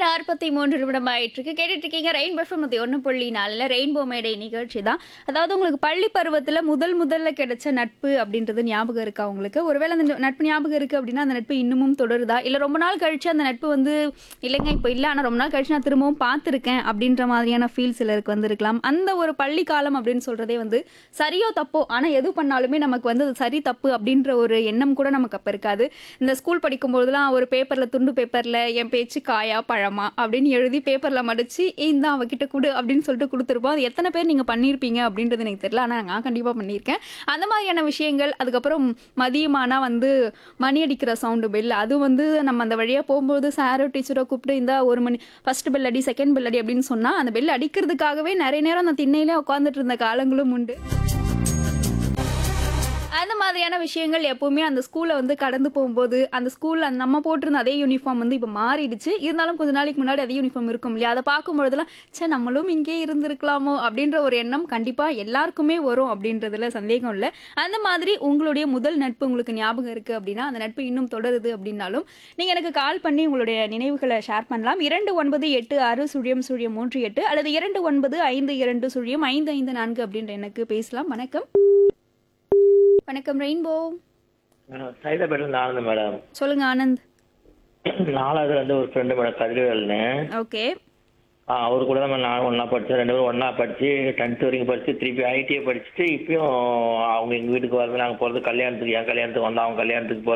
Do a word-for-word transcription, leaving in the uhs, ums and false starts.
நாற்பத்தி மூன்று நிமிடம் ஆயிட்டிருக்கு. கேட்டுட்டு இருக்கீங்க ரெயின்போ எஃப்எம் ஒன்று புள்ளி நான்கில் ரெயின்போ மேடை நிகழ்ச்சி தான். அதாவது உங்களுக்கு பள்ளி பருவத்தில முதல் முதல்ல கிடைச்ச நட்பு அப்படின்றது ஞாபகம் இருக்கா உங்களுக்கு? ஒருவேளை அந்த நட்பு ஞாபகம் இருக்கு அப்படின்னா, அந்த நட்பு இன்னமும் தொடருதா? இல்ல ரொம்ப நாள் கழிச்சு அந்த நட்பு வந்து இல்லைங்க இப்போ இல்ல, ஆனா ரொம்ப நாள் கழிச்சு நான் திரும்பவும் பார்த்துருக்கேன் அப்படின்ற மாதிரியான ஃபீல் சிலருக்கு வந்திருக்கலாம். அந்த ஒரு பள்ளி காலம் அப்படின்னு சொல்றதே வந்து சரியோ தப்போ, ஆனா எது பண்ணாலுமே நமக்கு வந்து அது சரி தப்பு அப்படின்ற ஒரு எண்ணம் கூட நமக்கு அப்ப இருக்காது. இந்த ஸ்கூல் படிக்கும்போதெல்லாம் ஒரு பேப்பர்ல துண்டு பேப்பர்ல என் பேச்சு காயா பழமா அப்படின்னு எழுதி பேப்பர்ல மடிச்சு இந்த அவகிட்ட கொடு அப்படின்னு சொல்லிட்டு கொடுத்துருப்போம். அது எத்தனை பேர் நீங்க பண்ணியிருப்பீங்க அப்படின்றது எனக்கு தெரியல, ஆனா நான் கண்டிப்பா பண்ணியிருக்கேன். அந்த மாதிரியான விஷயங்கள். அதுக்கப்புறம் மதியமானா வந்து மணி அடிக்கிற சவுண்டு பெல், அது வந்து நம்ம அந்த வழியா போகும்போது சாரோ டீச்சரோ கூப்பிட்டு இந்த ஒரு மணி ஃபர்ஸ்ட் பெல் அடி செகண்ட் பெல் அடி அப்படின்னு சொன்னா அந்த பெல் அடிக்கிறதுக்காகவே நிறைய நேரம் அந்த திண்ணையிலே உட்காந்துட்டு இருந்த காலங்களும் உண்டு. அந்த மாதிரியான விஷயங்கள் எப்பவுமே அந்த ஸ்கூல்ல வந்து கடந்து போகும்போது அந்த ஸ்கூல்ல நம்ம போட்டிருந்த அதே யூனிஃபார்ம் வந்து இப்போ மாறிடுச்சு. இருந்தாலும் கொஞ்ச நாளைக்கு முன்னாடி அதே யூனிஃபார்ம் இருக்கும் இல்லையா? அதை பார்க்கும்பொழுதெல்லாம் சே நம்மளும் இங்கே இருந்திருக்கலாமோ அப்படின்ற ஒரு எண்ணம் கண்டிப்பா எல்லாருக்குமே வரும் அப்படின்றதுல சந்தேகம் இல்லை. அந்த மாதிரி உங்களுடைய முதல் நட்பு உங்களுக்கு ஞாபகம் இருக்கு அப்படின்னா, அந்த நட்பு இன்னும் தொடருது அப்படின்னாலும் நீங்க எனக்கு கால் பண்ணி உங்களுடைய நினைவுகளை ஷேர் பண்ணலாம். இரண்டு ஒன்பது எட்டு ஆறு சுழியம் சுழியம் மூன்று எட்டு அல்லது இரண்டு ஒன்பது ஐந்து இரண்டு சுழியம் ஐந்து ஐந்து நான்கு அப்படின்ற எனக்கு பேசலாம். வணக்கம். வணக்கம் ரெயின்போ. சைதாபேட்டில் ஆனந்த் மேடம். சொல்லுங்க ஆனந்த். நாலாவது வந்து ஒரு ஃப்ரெண்டு மேடம் கதிரவேல்னு. ஓகே. ஆ அவரு கூட தான் நான் ஒன்றா படித்தேன். ரெண்டு பேரும் ஒன்றா படித்து டென்த் வரைக்கும் படித்து திருப்பி ஐடிஐ படிச்சுட்டு இப்பயும் அவங்க எங்கள் வீட்டுக்கு வரது நாங்கள் போகிறது கல்யாணத்துக்கு என் கல்யாணத்துக்கு வந்தோம் அவங்க கல்யாணத்துக்கு போகிறது